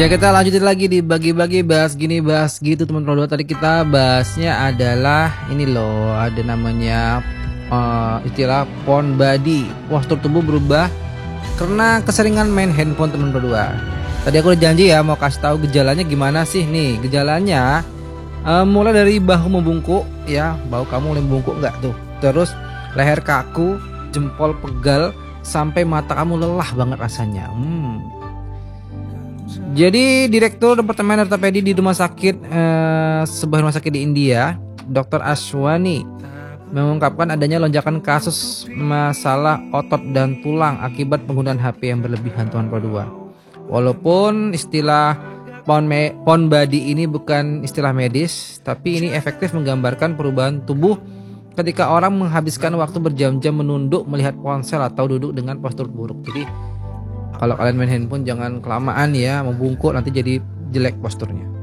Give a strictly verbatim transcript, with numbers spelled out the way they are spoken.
Ya kita lanjutin lagi di bagi-bagi bahas gini bahas gitu teman-teman. Tadi kita bahasnya adalah ini loh, ada namanya uh, istilah phone body. Postur tubuh berubah karena keseringan main handphone teman berdua. Tadi aku udah janji ya mau kasih tahu gejalanya gimana sih nih. Gejalanya uh, mulai dari bahu membungkuk ya, bahu kamu mulai membungkuk nggak tuh. Terus leher kaku, jempol pegal, sampai mata kamu lelah banget rasanya. Hmm. Jadi Direktur Departemen Ortopedi di rumah sakit eh, sebuah rumah sakit di India, dokter Ashwani mengungkapkan adanya lonjakan kasus masalah otot dan tulang akibat penggunaan H P yang berlebihan teman berdua. Walaupun istilah pound, pound body ini bukan istilah medis, tapi ini efektif menggambarkan perubahan tubuh ketika orang menghabiskan waktu berjam-jam menunduk melihat ponsel atau duduk dengan postur buruk. Jadi kalau kalian main handphone jangan kelamaan ya, membungkuk nanti jadi jelek posturnya.